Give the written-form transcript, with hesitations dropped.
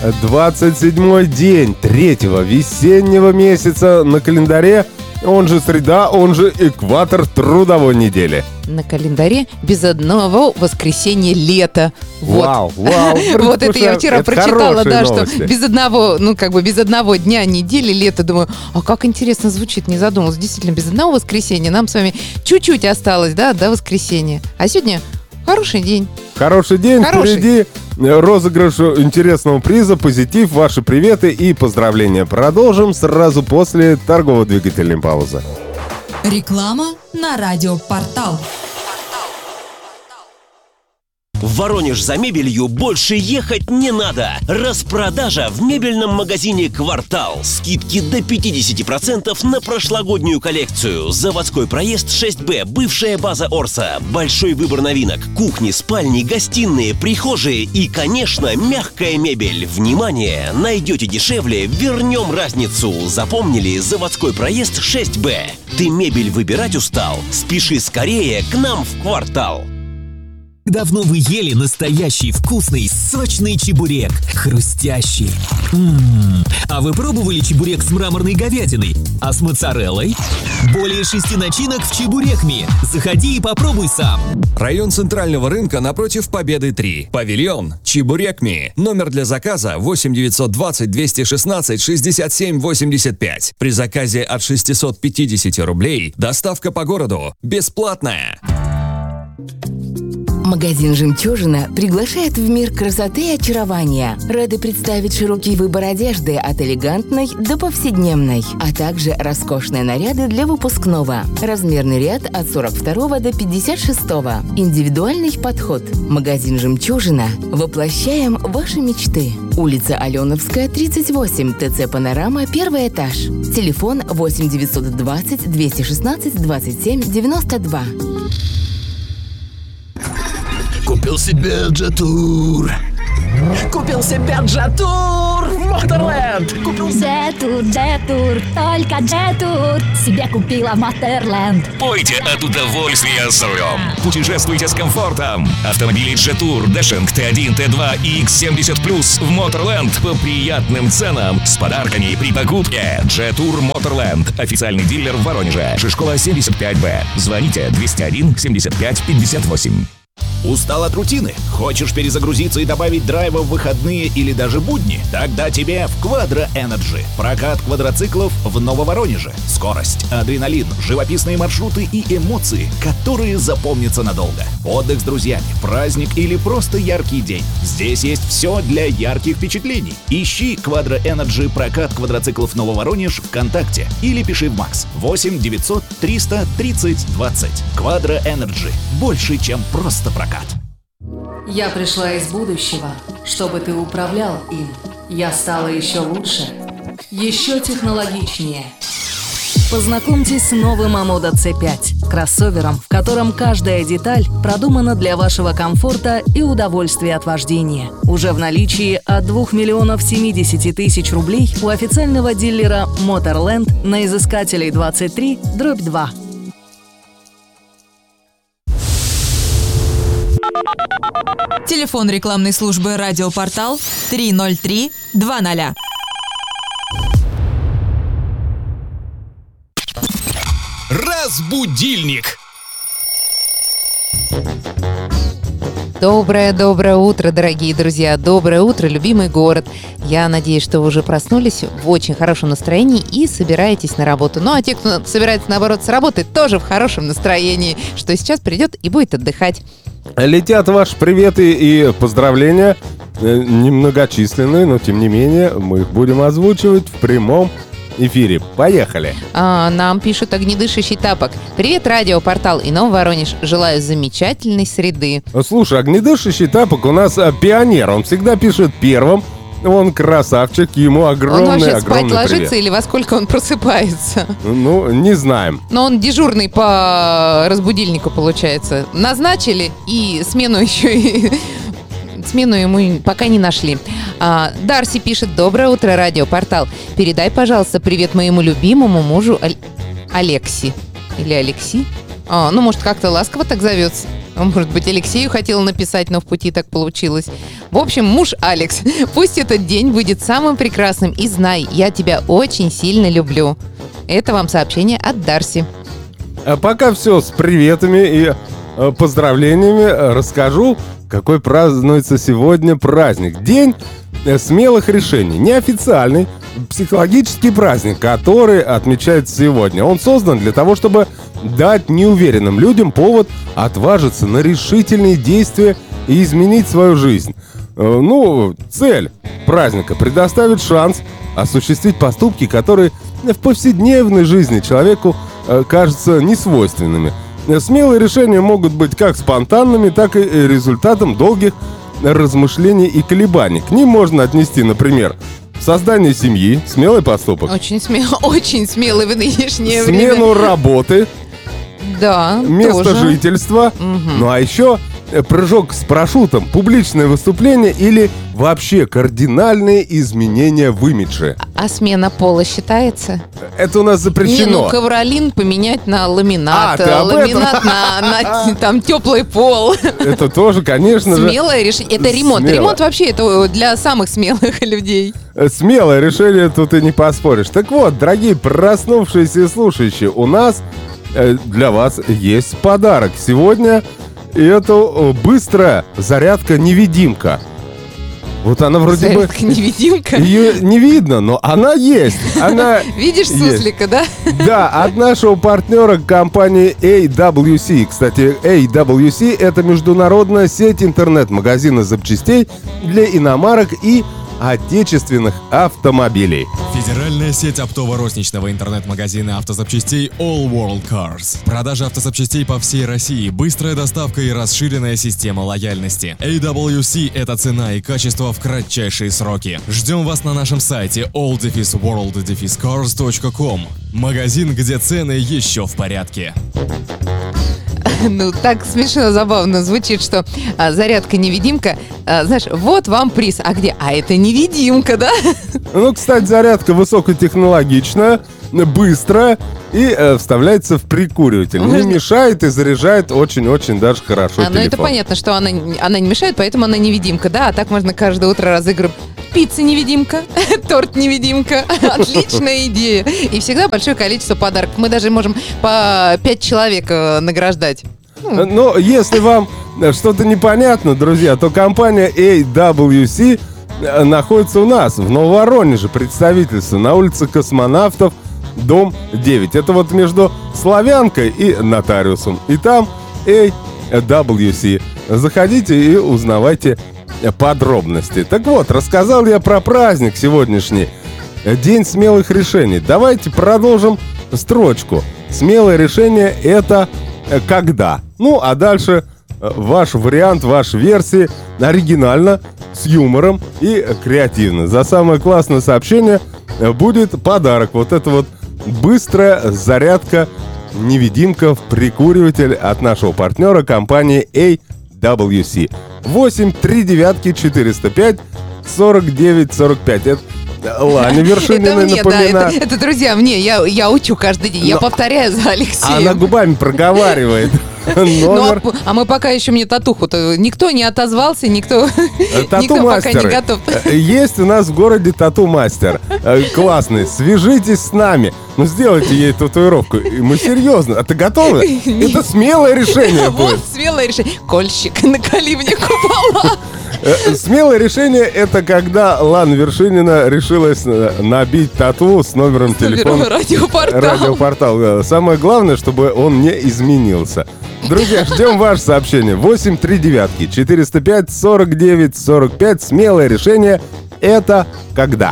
27-й день 3-го весеннего месяца на календаре, он же среда, он же экватор трудовой недели. На календаре без одного воскресенья лета. Вау. Вот это я вчера прочитала, да, что без одного дня недели лета. Думаю, а как интересно звучит, не задумалась. Действительно, без одного воскресенья нам с вами чуть-чуть осталось, да, до воскресенья. А сегодня хороший день. Хороший день, впереди розыгрыш интересного приза, позитив, ваши приветы и поздравления. Продолжим сразу после торгово-двигательной паузы. Реклама на радиопортал. В Воронеж за мебелью больше ехать не надо. Распродажа в мебельном магазине «Квартал». Скидки до 50% на прошлогоднюю коллекцию. Заводской проезд 6Б, бывшая база Орса. Большой выбор новинок. Кухни, спальни, гостиные, прихожие и, конечно, мягкая мебель. Внимание! Найдете дешевле, вернем разницу. Запомнили? Заводской проезд 6Б. Ты мебель выбирать устал? Спеши скорее к нам в «Квартал». Давно вы ели настоящий вкусный, сочный чебурек, хрустящий. А вы пробовали чебурек с мраморной говядиной? А с моцареллой? Более 6 начинок в Чебурекми. Заходи и попробуй сам. Район Центрального рынка напротив Победы 3. Павильон Чебурекми. Номер для заказа 8 920 216 67 85. При заказе от 650 рублей доставка по городу бесплатная. Магазин «Жемчужина» приглашает в мир красоты и очарования. Рады представить широкий выбор одежды от элегантной до повседневной, а также роскошные наряды для выпускного. Размерный ряд от 42 до 56. Индивидуальный подход. Магазин «Жемчужина». Воплощаем ваши мечты. Улица Аленовская, 38, ТЦ «Панорама», 1 этаж. Телефон 8 920 216 27 92. Купил себе джетур. Купил себе джетур в Моторленд. Купил джетур, только джетур себе купила в Моторленд. Пойте от удовольствия с рулем. Путешествуйте с комфортом. Автомобили джетур, Дэшинг, Т1, Т2 и X70+, в Моторленд по приятным ценам с подарками при покупке. Джетур Моторленд. Официальный дилер в Воронеже. Шишкова 75Б. Звоните 201 75 58. Устал от рутины? Хочешь перезагрузиться и добавить драйва в выходные или даже будни? Тогда тебе в Quadra Energy. Прокат квадроциклов в Нововоронеже. Скорость, адреналин, живописные маршруты и эмоции, которые запомнятся надолго. Отдых с друзьями, праздник или просто яркий день. Здесь есть все для ярких впечатлений. Ищи Quadra Energy прокат квадроциклов Нововоронеж ВКонтакте или пиши в МАКС 8 900 300 30 20. Quadra Energy. Больше, чем просто прокат. Я пришла из будущего, чтобы ты управлял им. Я стала еще лучше, еще технологичнее. Познакомьтесь с новым Амода C5, кроссовером, в котором каждая деталь продумана для вашего комфорта и удовольствия от вождения. Уже в наличии от 2 миллионов 70 тысяч рублей у официального дилера Motorland на Изыскателей 23/2. Телефон рекламной службы «Радиопортал» 303 20. Разбудильник. Доброе утро, дорогие друзья. Доброе утро, любимый город. Я надеюсь, что вы уже проснулись в очень хорошем настроении и собираетесь на работу. Ну, а те, кто собирается, наоборот, с работы, тоже в хорошем настроении, что сейчас придет и будет отдыхать. Летят ваши приветы и поздравления. Немногочисленные, но тем не менее мы их будем озвучивать в прямом эфире. Поехали! Нам пишет огнедышащий тапок. Привет, радиопортал и Нововоронеж. Желаю замечательной среды. Слушай, огнедышащий тапок у нас пионер. Он всегда пишет первым. Он красавчик, ему огромный привет. Он вообще спать ложится или во сколько он просыпается? Ну, не знаем. Но он дежурный по разбудильнику, получается. Назначили и смену еще и... Смену ему пока не нашли. Дарси пишет: доброе утро, радиопортал. Передай, пожалуйста, привет моему любимому мужу Алекси. Или Алекси? Ну, может, как-то ласково так зовется. Может быть, Алексею хотела написать, но в пути так получилось. В общем, муж Алекс, пусть этот день будет самым прекрасным. И знай, я тебя очень сильно люблю. Это вам сообщение от Дарси. А пока все с приветами и поздравлениями. Расскажу, какой празднуется сегодня праздник. День смелых решений. Неофициальный психологический праздник, который отмечается сегодня. Он создан для того, чтобы дать неуверенным людям повод отважиться на решительные действия и изменить свою жизнь. Цель праздника — предоставить шанс осуществить поступки, которые в повседневной жизни человеку кажутся несвойственными. Смелые решения могут быть как спонтанными, так и результатом долгих размышлений и колебаний. К ним можно отнести, например, создание семьи, смелый поступок. Очень смелый в нынешнее время. Смену работы. Да, место тоже. жительства. Ну а еще прыжок с парашютом, публичное выступление или вообще кардинальные изменения в имидже. А смена пола считается? Это у нас запрещено. Ковролин поменять на ламинат. Ламинат на там теплый пол. Это тоже, конечно же. Смелое решение. Это ремонт. Ремонт вообще это для самых смелых людей. Смелое решение, тут и не поспоришь. Так вот, дорогие проснувшиеся и слушающие, у нас для вас есть подарок. Сегодня это быстрая зарядка-невидимка. Вот она вроде зарядка-невидимка? Ее не видно, но она есть. Она видишь суслика, да? Да, от нашего партнера компании AWC. Кстати, AWC — это международная сеть интернет-магазина запчастей для иномарок и отечественных автомобилей. Федеральная сеть оптово-розничного интернет-магазина автозапчастей All World Cars. Продажа автозапчастей по всей России, быстрая доставка и расширенная система лояльности. AWC — это цена и качество в кратчайшие сроки. Ждем вас на нашем сайте all-world-cars.com. Магазин, где цены еще в порядке. Ну, так смешно, забавно звучит, что зарядка-невидимка, знаешь, вот вам приз. А где? А это невидимка, да? Ну, кстати, зарядка высокотехнологичная, быстрая и вставляется в прикуриватель. Не мешает и заряжает очень-очень даже хорошо телефон. Ну, это понятно, что она не мешает, поэтому она невидимка, да? А так можно каждое утро разыгрывать. Пицца-невидимка, торт-невидимка. Отличная идея. И всегда большое количество подарков. Мы даже можем по 5 человек награждать. Но если вам что-то непонятно, друзья, то компания AWC находится у нас в Нововоронеже. Представительство на улице Космонавтов, дом 9. Это вот между Славянкой и Нотариусом. И там AWC. Заходите и узнавайте подробности. Так вот, рассказал я про праздник сегодняшний. День смелых решений. Давайте продолжим строчку. Смелое решение — это когда? Ну, а дальше ваш вариант, ваша версия оригинально, с юмором и креативно. За самое классное сообщение будет подарок. Вот это вот быстрая зарядка-невидимка в прикуриватель от нашего партнера компании AWC. 8-3-9-405-49-45. Это Ланя Вершинина, напоминаю. Да, это, друзья, мне. Я учу каждый день. Я повторяю за Алексеем. Она губами проговаривает. А мы пока еще мне татуху-то. Никто не отозвался, никто пока не готов. Есть у нас в городе тату-мастер. Классный. Свяжитесь с нами. Ну, сделайте ей татуировку. Мы серьезно. А ты готова? Это смелое решение будет. Вот смелое решение. Кольщик, наколи мне купола. Смелое решение — это когда Лана Вершинина решилась набить тату с номером телефона радиопортал. Самое главное, чтобы он не изменился. Друзья, ждем ваше сообщение. 8-3-9-405-49-45. Смелое решение — это когда?